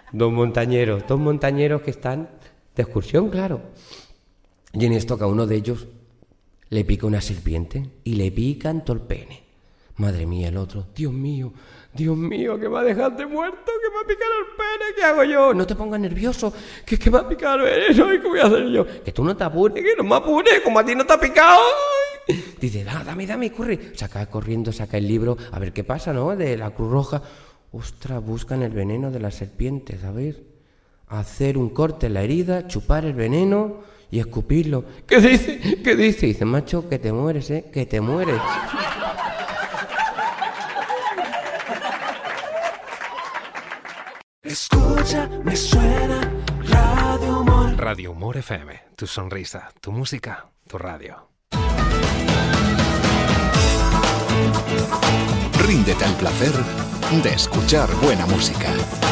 Dos montañeros que están de excursión, claro. Y en esto que a uno de ellos le pica una serpiente y le pican todo el pene. Madre mía, el otro, Dios mío, que me ha dejado de muerto, que me ha picado el pene, ¿qué hago yo? No te pongas nervioso, que es que me ha picado el pene, ¿y qué voy a hacer yo? Que tú no te apures, que no me apures, como a ti no te ha picado. Dice, dame, corre. Corriendo, saca el libro, a ver qué pasa, ¿no? De la Cruz Roja. Ostras, buscan el veneno de las serpientes, a ver. Hacer un corte en la herida, chupar el veneno y escupirlo. ¿Qué dice? Dice, macho, que te mueres, que te mueres. Escucha, me suena Radio Humor. Radio Humor FM, tu sonrisa, tu música, tu radio. Ríndete al placer de escuchar buena música.